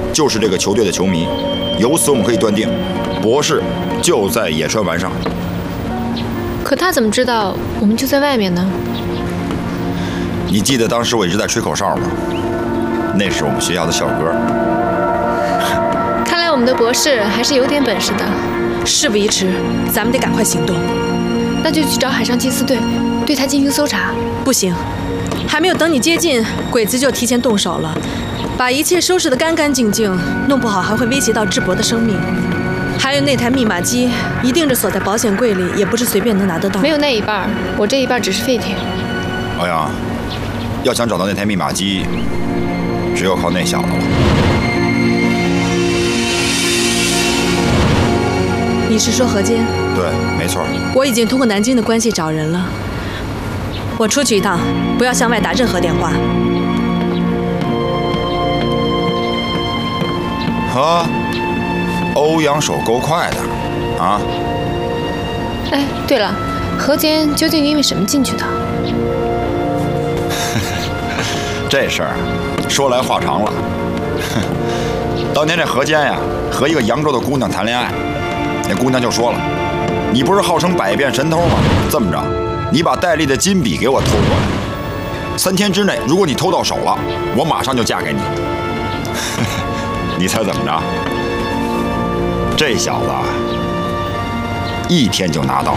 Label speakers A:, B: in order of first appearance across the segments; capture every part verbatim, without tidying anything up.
A: 就是这个球队的球迷。由此我们可以断定，博士就在野川丸上。
B: 可他怎么知道我们就在外面呢？
A: 你记得当时我一直在吹口哨吗？那是我们学校的校歌。
B: 看来我们的博士还是有点本事的。
C: 事不宜迟，咱们得赶快行动。
B: 那就去找海上缉私队，对他进行搜查。
C: 不行，还没有等你接近，鬼子就提前动手了，把一切收拾得干干净净，弄不好还会威胁到智博的生命。还有那台密码机，一定是锁在保险柜里，也不是随便能拿得到。
B: 没有那一半，我这一半只是废铁。
A: 欧阳，要想找到那台密码机，只有靠那小子了。
C: 你是说何坚？
A: 对，没错。
C: 我已经通过南京的关系找人了。我出去一趟，不要向外打任何电话。
A: 呵，欧阳手够快的，啊！
B: 哎，对了，何坚究竟因为什么进去的？
A: 这事儿说来话长了。当年这何坚呀，和一个扬州的姑娘谈恋爱，那姑娘就说了：“你不是号称百变神偷吗？这么着，你把戴笠的金笔给我偷过来，三天之内，如果你偷到手了，我马上就嫁给你。”你猜怎么着？这小子一天就拿到。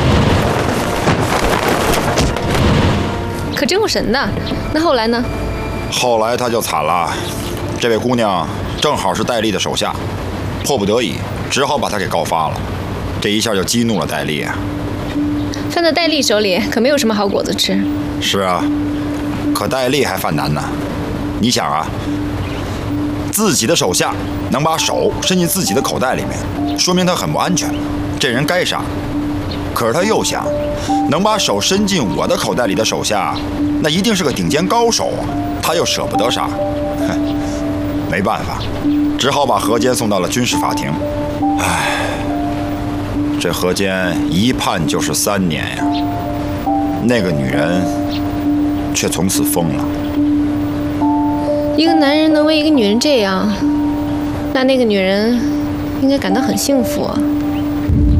B: 可真有神呐！那后来呢？
A: 后来他就惨了，这位姑娘正好是戴笠的手下，迫不得已只好把他给告发了。这一下就激怒了戴笠啊！
B: 犯在戴笠手里可没有什么好果子吃。
A: 是啊，可戴笠还犯难呢。你想啊，自己的手下能把手伸进自己的口袋里面，说明他很不安全，这人该杀。可是他又想，能把手伸进我的口袋里的手下，那一定是个顶尖高手啊，他又舍不得杀。哼，没办法，只好把何坚送到了军事法庭。唉，这何坚一判就是三年呀，那个女人却从此疯了。
B: 一个男人能为一个女人这样，那那个女人应该感到很幸福啊。